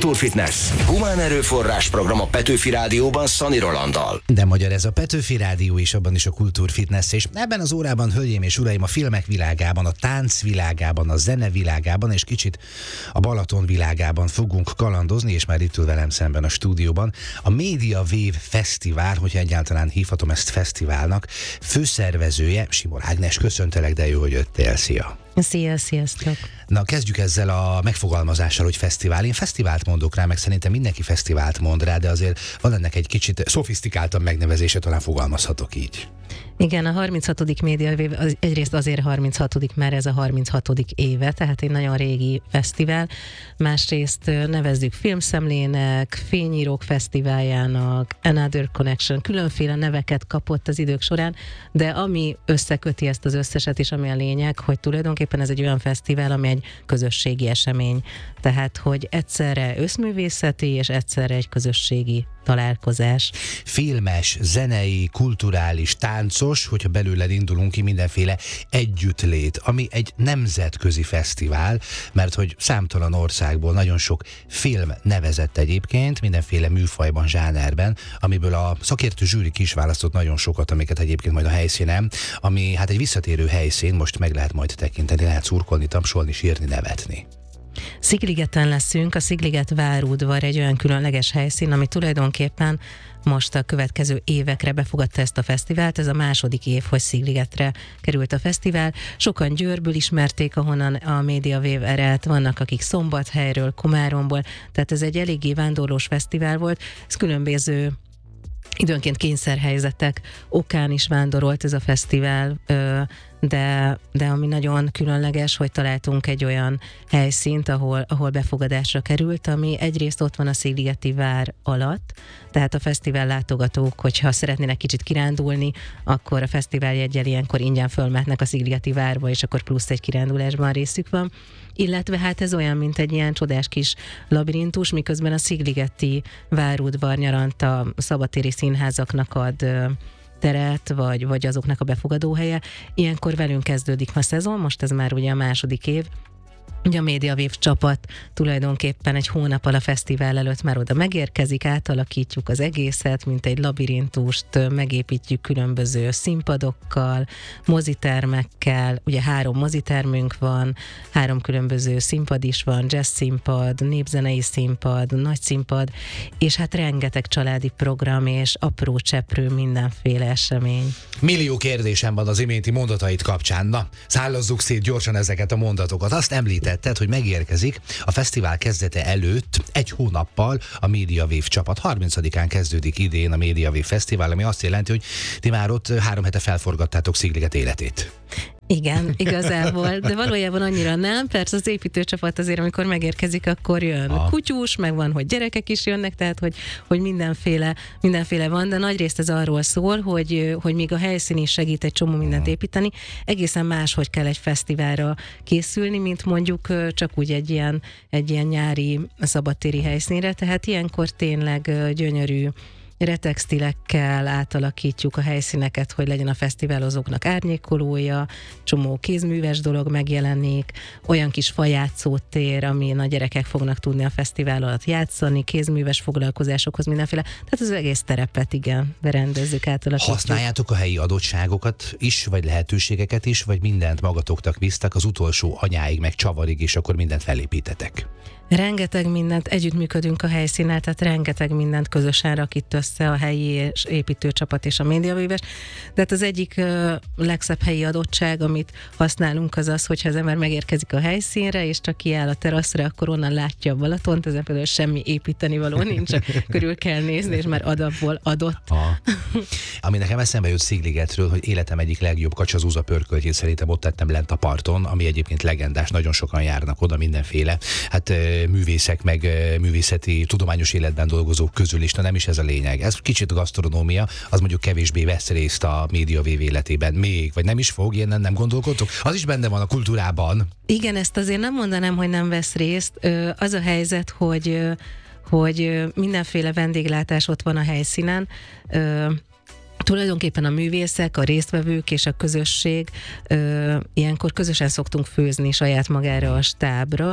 Kultúrfitness. Humán erőforrás program a Petőfi Rádióban Szani Rolanddal. De magyar ez a Petőfi Rádió is, abban is a Kultúrfitness, és ebben az órában, hölgyeim és uraim, a filmek világában, a tánc világában, a zene világában, és kicsit a Balaton világában fogunk kalandozni, és már itt ül velem szemben a stúdióban a Media Wave Fesztivál, hogyha egyáltalán hívhatom ezt fesztiválnak, főszervezője, Simor Ágnes, köszöntelek, de jó, hogy jöttél, szia! Sziasztok! Na, kezdjük ezzel a megfogalmazással, hogy fesztivál. Én fesztivált mondok rá, meg szerintem mindenki fesztivált mond rá, de azért van ennek egy kicsit szofisztikáltabb megnevezése, talán fogalmazhatok így. Igen, a 36. Media Wave egyrészt azért 36., mert ez a 36. éve, tehát egy nagyon régi fesztivál. Másrészt nevezzük filmszemlének, fényírók fesztiváljának, Another Connection, különféle neveket kapott az idők során, de ami összeköti ezt az összeset, és ami a lényeg, hogy tulajdonképpen ez egy olyan fesztivál, ami egy közösségi esemény. Tehát, hogy egyszerre összművészeti, és egyszerre egy közösségi találkozás. Filmes, zenei, kulturális, táncos, hogyha belőled indulunk ki, mindenféle együttlét, ami egy nemzetközi fesztivál, mert hogy számtalan országból nagyon sok film nevezett egyébként, mindenféle műfajban, zsánerben, amiből a szakértő zsűrik is választott nagyon sokat, amiket egyébként majd a helyszínen, ami hát egy visszatérő helyszín, most meg lehet majd tekinteni, lehet szurkolni, tapsolni, sírni, nevetni. Szigligeten leszünk, a Szigliget várudvar egy olyan különleges helyszín, ami tulajdonképpen most a következő évekre befogadta ezt a fesztivált. Ez a második év, hogy Szigligetre került a fesztivál. Sokan Győrből ismerték, ahonnan a Media Wave eredt, vannak akik Szombathelyről, Komáromból, tehát ez egy eléggé vándorlós fesztivál volt. Ez különböző időnként kényszerhelyzetek okán is vándorolt ez a fesztivál, de ami nagyon különleges, hogy találtunk egy olyan helyszínt, ahol befogadásra került, ami egyrészt ott van a Szigligeti vár alatt, tehát a fesztivál látogatók, hogyha szeretnének kicsit kirándulni, akkor a fesztivál jeggyel ilyenkor ingyen fölmehetnek a Szigligeti várba, és akkor plusz egy kirándulásban részük van. Illetve hát ez olyan, mint egy ilyen csodás kis labirintus, miközben a Szigligeti várudvar nyaranta szabadtéri színházaknak ad teret, vagy azoknak a befogadóhelye. Ilyenkor velünk kezdődik a szezon, most ez már ugye a második év. Ugye a Media Wave csapat tulajdonképpen egy hónappal a fesztivál előtt már oda megérkezik, átalakítjuk az egészet, mint egy labirintust, megépítjük különböző színpadokkal, mozitermekkel, ugye 3 mozitermünk van, 3 különböző színpad is van, jazz színpad, népzenei színpad, nagy színpad, és hát rengeteg családi program és apró cseprő mindenféle esemény. Millió kérdésem van az iménti mondatait kapcsán. Na, szállazzuk szét gyorsan ezeket a mondatokat. Azt említetted, hogy megérkezik a fesztivál kezdete előtt egy hónappal a Media Wave csapat. 30-án kezdődik idén a Media Wave Fesztivál, ami azt jelenti, hogy ti már ott 3 hete felforgattátok Szigliget életét. Igen, igazából, de valójában annyira nem. Persze az építőcsapat azért, amikor megérkezik, akkor jön kutyus, meg van, hogy gyerekek is jönnek, tehát hogy mindenféle van, de nagyrészt ez arról szól, hogy még a helyszín is segít egy csomó mindent építeni, egészen máshogy kell egy fesztiválra készülni, mint mondjuk csak úgy egy ilyen nyári szabadtéri helyszínre, tehát ilyenkor tényleg gyönyörű retextilekkel átalakítjuk a helyszíneket, hogy legyen a fesztiválozóknak árnyékolója, csomó kézműves dolog megjelenik, olyan kis fajátszótér, amin a gyerekek fognak tudni a fesztivál alatt játszani, kézműves foglalkozásokhoz mindenféle. Tehát az egész terepet, igen, berendezzük, átalakítjuk. Használjátok a helyi adottságokat is, vagy lehetőségeket is, vagy mindent magatoknak visztek az utolsó anyáig, meg csavarig, és akkor mindent felépítetek? Rengeteg mindent, együttműködünk a helyszínnel, tehát rengeteg mindent közösen rakít össze a helyi és építőcsapat és a Media Wave-es. De hát az egyik legszebb helyi adottság, amit használunk, az az, hogyha az ember megérkezik a helyszínre, és csak kiáll a teraszra, akkor onnan látja a Balatont, ezen például semmi építeni való nincs, csak körül kell nézni, és már adapból adott. Ami nekem eszembe jött Szigligetről, hogy életem egyik legjobb kacsazúza pörköltjét szerintem ott tettem lent a parton, ami egyébként legendás, nagyon sokan járnak oda, mindenféle. Hát művészek, meg művészeti, tudományos életben dolgozók közül is, nem is ez a lényeg. Ez kicsit gasztronómia, az mondjuk kevésbé vesz részt a Media Wave életében még, vagy nem is fog, ilyenen nem gondolkodtok? Az is benne van a kultúrában. Igen, ezt azért nem mondanám, hogy nem vesz részt. Az a helyzet, hogy mindenféle vendéglátás ott van a helyszínen, tulajdonképpen a művészek, a résztvevők és a közösség ilyenkor közösen szoktunk főzni saját magára a stábra,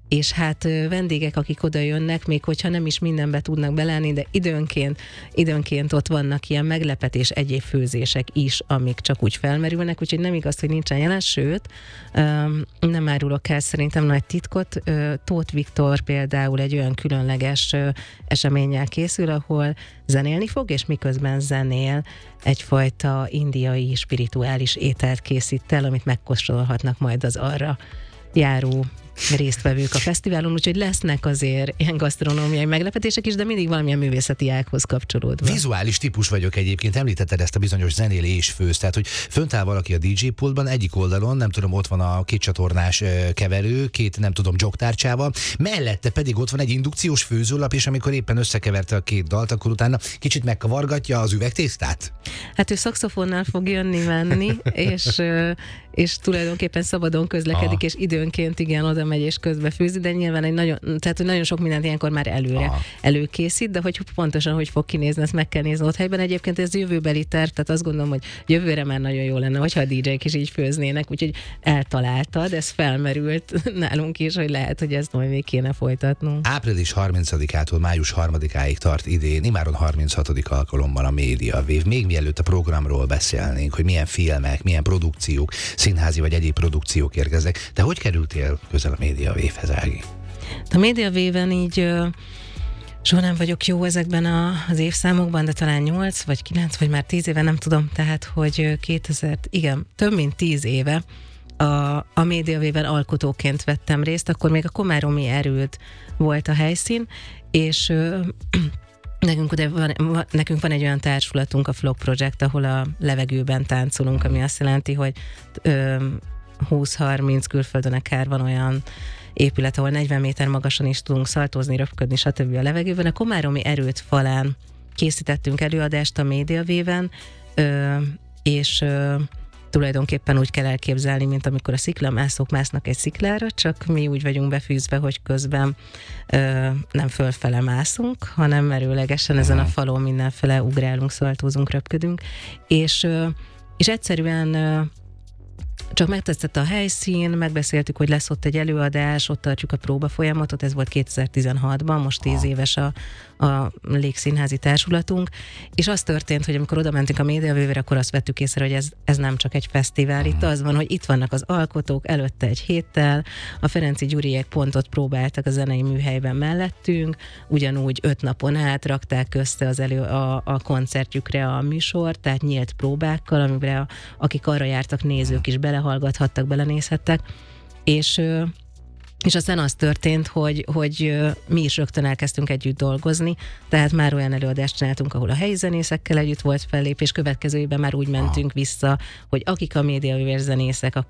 és hát vendégek, akik oda jönnek, még hogyha nem is mindenbe tudnak beleállni, de időnként ott vannak ilyen meglepetés egyéb főzések is, amik csak úgy felmerülnek, úgyhogy nem igaz, hogy nincsen jelen, sőt, nem árulok el szerintem nagy titkot, Tóth Viktor például egy olyan különleges eseménnyel készül, ahol zenélni fog, és miközben zenél, egyfajta indiai spirituális ételt készít el, amit megkóstolhatnak majd az arra járó résztvevők a fesztiválon, úgyhogy lesznek azért ilyen gasztronómiai meglepetések is, de mindig valamilyen művészeti ághoz kapcsolódva. Vizuális típus vagyok egyébként, említetted ezt a bizonyos zenélés főz, tehát hogy fönt áll valaki a DJ pultban, egyik oldalon, nem tudom, ott van a kétcsatornás keverő, két, nem tudom, jogtárcsával, mellette pedig ott van egy indukciós főzőlap, és amikor éppen összekeverte a két dalt, akkor utána kicsit megkavargatja az üvegtésztát? Hát ő szaxofonnal fog jönni-menni, és tulajdonképpen szabadon közlekedik, és időnként igen, oda megy és közbe főzi, de nyilván tehát nagyon sok mindent ilyenkor már előkészít, de hogy pontosan hogy fog kinézni, ezt meg kell nézni ott helyben. Egyébként ez jövőbeli terv, tehát azt gondolom, hogy jövőre már nagyon jó lenne, hogyha a DJ-k is így főznének, úgyhogy eltaláltad, ez felmerült nálunk is, hogy lehet, hogy ezt majd még kéne folytatnunk. Április 30-ától május 3-áig tart idén, imáron 36. alkalommal a Médiavév. Még mielőtt a programról beszélnénk, hogy milyen filmek, milyen produkciók, színházi vagy egyéb produkciók érkeznek. De hogy kerültél közel a Médiavévhez, Ági? A Médiavéven így soha nem vagyok jó ezekben az évszámokban, de talán 8 vagy 9 vagy már 10 éve, nem tudom, tehát hogy több mint 10 éve a Médiavéven alkotóként vettem részt, akkor még a Komáromi Erőd volt a helyszín, és nekünk van egy olyan társulatunk, a Flock Project, ahol a levegőben táncolunk, ami azt jelenti, hogy 20-30 külföldön akár van olyan épület, ahol 40 méter magasan is tudunk szaltózni, röpködni, stb. A levegőben. A Komáromi Erőd falán készítettünk előadást a Médiavéven, és tulajdonképpen úgy kell elképzelni, mint amikor a sziklamászók másznak egy sziklára, csak mi úgy vagyunk befűzve, hogy közben nem fölfele mászunk, hanem merőlegesen ezen a falon mindenfele ugrálunk, szaltózunk, röpködünk, és egyszerűen csak megtetszett a helyszín, megbeszéltük, hogy lesz ott egy előadás, ott tartjuk a próbafolyamatot, ez volt 2016-ban, most 10 éves a Légszínházi társulatunk, és az történt, hogy amikor oda mentünk a Médiavévre, akkor azt vettük észre, hogy ez nem csak egy fesztivál, itt az van, hogy itt vannak az alkotók, előtte egy héttel, a Ferenczy Gyuriék pont ott próbáltak a zenei műhelyben mellettünk, ugyanúgy 5 napon át rakták össze a koncertjükre a műsort, tehát nyílt próbákkal, amiben akik arra jártak, nézők is belehallgathattak, belenézhettek, és aztán az történt, hogy mi is rögtön elkezdtünk együtt dolgozni, tehát már olyan előadást csináltunk, ahol a helyi zenészekkel együtt volt fellépés, következő évben már úgy mentünk vissza, hogy akik a Médiavév zenészek,